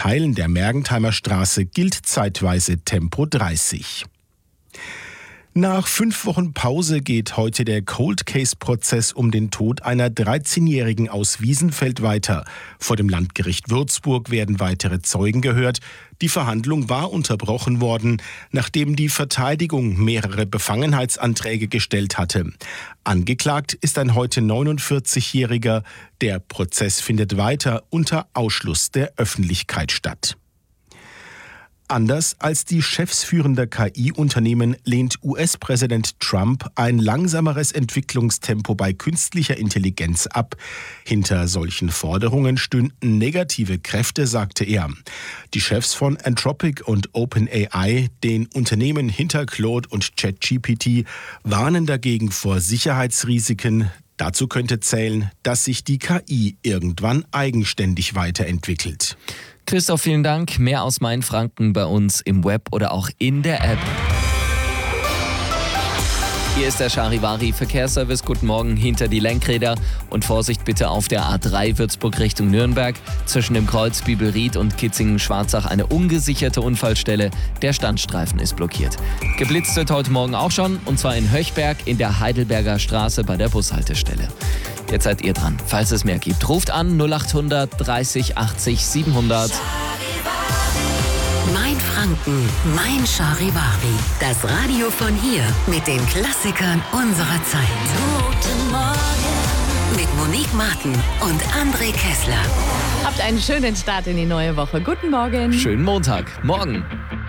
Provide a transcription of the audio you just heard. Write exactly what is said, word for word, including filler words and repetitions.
Teilen der Mergentheimer Straße gilt zeitweise Tempo dreißig. Nach fünf Wochen Pause geht heute der Cold-Case-Prozess um den Tod einer dreizehnjährigen aus Wiesenfeld weiter. Vor dem Landgericht Würzburg werden weitere Zeugen gehört. Die Verhandlung war unterbrochen worden, nachdem die Verteidigung mehrere Befangenheitsanträge gestellt hatte. Angeklagt ist ein heute neunundvierzigjähriger. Der Prozess findet weiter unter Ausschluss der Öffentlichkeit statt. Anders als die Chefs führender K I-Unternehmen lehnt U S-Präsident Trump ein langsameres Entwicklungstempo bei künstlicher Intelligenz ab. Hinter solchen Forderungen stünden negative Kräfte, sagte er. Die Chefs von Anthropic und OpenAI, den Unternehmen hinter Claude und ChatGPT, warnen dagegen vor Sicherheitsrisiken. Dazu könnte zählen, dass sich die K I irgendwann eigenständig weiterentwickelt. Christoph, vielen Dank. Mehr aus Mainfranken bei uns im Web oder auch in der App. Hier ist der Charivari Verkehrsservice. Guten Morgen hinter die Lenkräder und Vorsicht bitte auf der A drei Würzburg Richtung Nürnberg. Zwischen dem Kreuz Bibelried und Kitzingen-Schwarzach eine ungesicherte Unfallstelle. Der Standstreifen ist blockiert. Geblitzt wird heute Morgen auch schon, und zwar in Höchberg in der Heidelberger Straße bei der Bushaltestelle. Jetzt seid ihr dran. Falls es mehr gibt, ruft an null acht hundert dreißig achtzig siebenhundert. Mainfranken, mein Charivari. Das Radio von hier mit den Klassikern unserer Zeit. Guten Morgen. Mit Monique Martin und André Kessler. Habt einen schönen Start in die neue Woche. Guten Morgen. Schönen Montag. Morgen.